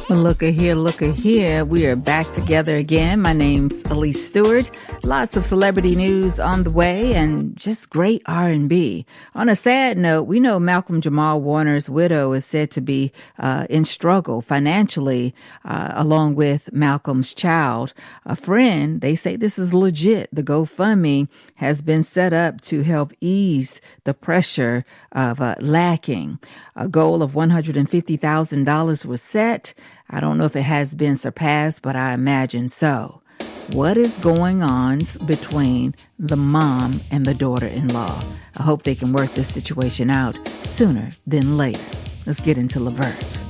Look at here, look at here. We are back together again. My name's Elise Stewart. Lots of celebrity news on the way and just great R&B. On a sad note, we know Malcolm Jamal Warner's widow is said to be in struggle financially along with Malcolm's child. A friend, they say this is legit. The GoFundMe has been set up to help ease the pressure of lacking. A goal of $150,000 was set. I don't know if it has been surpassed, but I imagine so. What is going on between the mom and the daughter-in-law? I hope they can work this situation out sooner than later. Let's get into Levert.